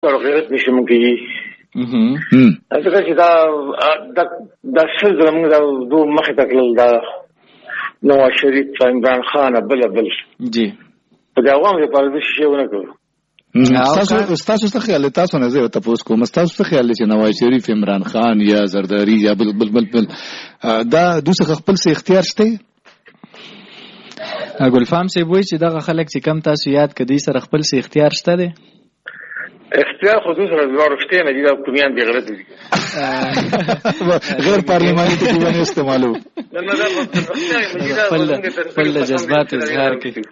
غیرت نشم کوي ځکه چې دا شل زموږ د دوه مخې ته کړل دا نواز شریف عمران خان بل جی په دا عوام لپاره د شي ونه کړو. تاسو څه خیال تاسو نه زه تاسو کوم تاسو څه خیال چې نواز شریف عمران خان یا زرداری یا بل دا دوسه خپل څه اختیار شته؟ ګلفام سی وای چې دغه خلک چې کم تاسو یاد کړي سره خپل څه اختیار شته دي؟ اختیار خصوص راځوړشته نه دي دا کومیان دی غلط دي غیر پارلیماني ته باندې استعمالو نه دا خپل جذبات اظهار کوي.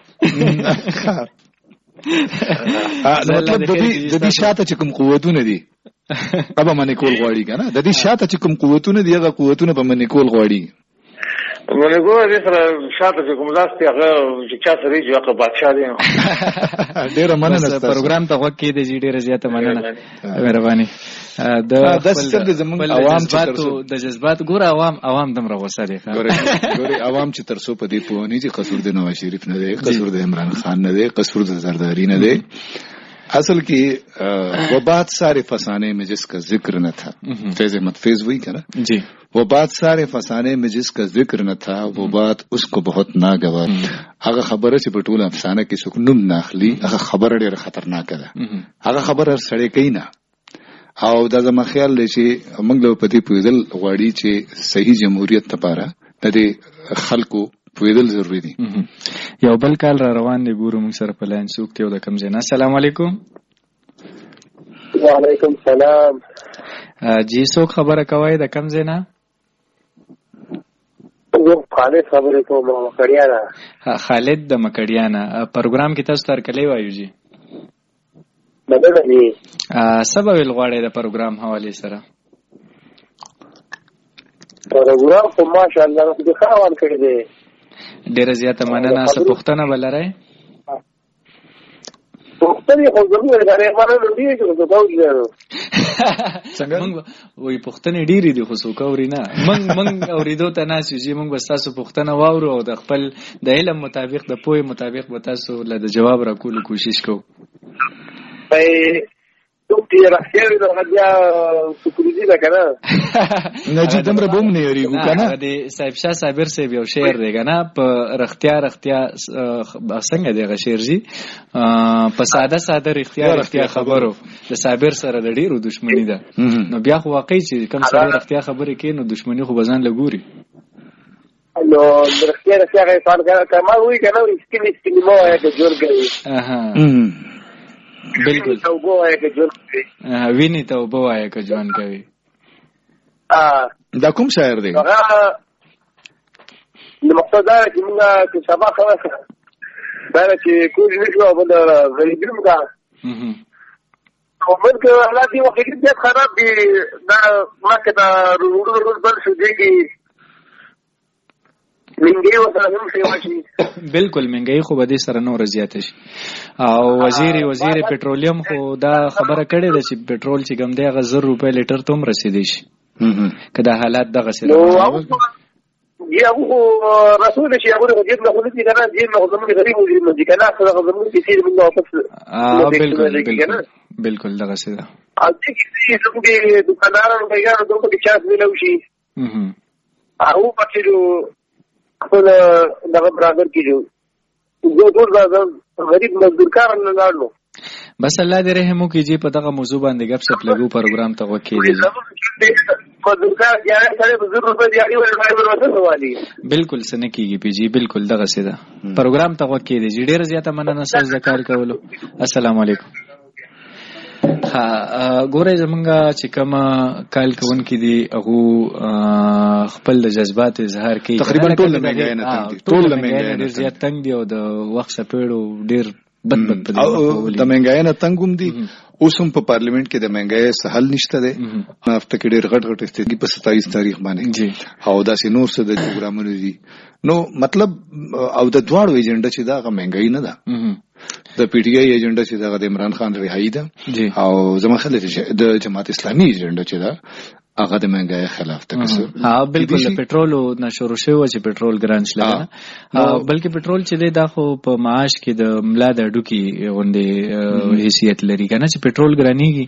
مطلب د دې شاته چې کوم قوتونه دي هغه باندې کول غواړي کنه د دې شاته چې کوم قوتونه دي هغه قوتونه په باندې کول غواړي. مونږ ګورې سره شاته چې کوم ځاستي هغه چې چا سره یې هغه بادشاہ دی. ډېر مننه پروګرام ته وکړې د ډېر زیاته مننه مهرباني. د عوام د جذبات ګور عوام دم راوسه دي ګورې عوام چې ترسو په دې پوهني چې قصور د نواز شریف نه دی قصور د عمران خان نه دی قصور د زرداری نه دی اصل की वो बात सारे फसाने में जिसका जिक्र न था फैज अहमद फैज वही करा जी वो बात सारे फसाने में जिसका जिक्र न था वो बात उसको बहुत नागवार هغه خبره چې په ټول افسانه کې څوک نوم ناخلي هغه خبره ډېره خطرناکه ده هغه خبره سړی کوي نه او دا زما خیال دی چې موږ له پدې پوهېدل غواړي چې صحیح جمهوریت لپاره د خلکو پوهېدل ضروري دي. یو بل کال را روان دی ګورو موږ سره په لاین څوک دی د کم ځای نه. السلام علیکم. وعلیکم السلام. جی څوک خبره کوي د کم ځای نه؟ خالد خبرې کوم مکړیانه. خالد د مکړیانه پروګرام کې تاسو تر کلی وایو جی بدل دی سبب الغواړي د پروګرام حواله سره پروګرام په ماشاءالله د خاوان کړی دی ډیره زیاته مننه. څه پوښتنه ولرئ؟ پوښتنه خو زموږ لپاره مانه دی چې دا وایو څنګه موږ وې پوښتنه ډیره دي خو څوک اوري نه موږ اوریدو ته ناس یو موږ بس تاسو پوښتنه واورو او د خپل د علم مطابق د پوهې مطابق به تاسو له جواب راکولو کوشش کوو. تی راځي دا غیا سکوریزي دا کنه نجیب دمر بوم نه یریږي کنه د صاحب شاه صابر صاحب یو شعر دی کنه په رختیا څنګه دی غ شعر جی په ساده رختیا خبرو د صابر سره د ډیرو دښمنی ده نو بیا خو واقعي چې کم سره رختیا خبرې کوي نو دښمنی خو بزن لګوري نو رختیا غي فار کمال وی کنه سکینی مو هغه جوړ کوي بالکل ویني ته وبو وایي که ژوند کوي. دا کوم شاعر دی؟ د مقصد دا چې موږ چې سبا خلاص دا چې کوم ویډیو باندې غریبیم کا او موږ الله دې وخت کې خراب دي دا ما کې دا روز بل شو دی منګي وسره هم شي ماشي بالکل منګي خو به دې سره نور زیات شي او وزیر پټرولیم خو دا خبره کړې ده چې پټرول چې ګم دی هغه 100 روپے لیټر ته هم رسیدي شي کدا حالات دغه سره دی هغه رسول شي هغه د دې نه خو دې کنه دې نه زموږ غریب وي دې کنه هغه زموږ کیسې موږ واپس بالکل دغه سره او دې کیسې زموږ دکاندارانو پیغام دوی په چاس ویلو شي او پاتې خپل دغه برابر کیږي زه ټول غریب مزدور کار نه لاړو بس الله دې رحم وکړي چې په دغه موضوع باندې غب شپ لګو پروګرام ته وکړي مزدور کار یې سره مزدور په دې اړه ولې بالکل سن کیږي پیجی بالکل دغه سیده پروګرام ته وکړي ډېر زیاته مننه سز ذکر کولو. السلام علیکم. ها ګوره زمونږه چې کوم کال کوون کې دي هغه خپل د جذبات اظهار کوي تقریبا ټول لمنګای نه ډېر زیات تنگ دی او د وخت سپېړو ډېر بد او د منګای نه تنګوم دي اوس هم په پارلیمنت کې د منګای سهل نشته دی هفته کې ډېر غټ استدی په 27 تاریخ باندې او داسې نور څه د پروګرامونو دي نو مطلب او د دواړو ایجنډا چې دا منګای نه ده د پی ټی آی ایجنډا چې دا د عمران خان رهایی ده او زما خلک د جماعت اسلامي ایجنډا چې دا هغه د مهنګای خلاف تکسر ها بالکل پټرول نه شروع شوی چې پټرول ګران شل بلکې پټرول چې دا خو په معاش کې د ملا د ډوکی غوندې حیثیت لري کنه چې پټرول ګرانیږي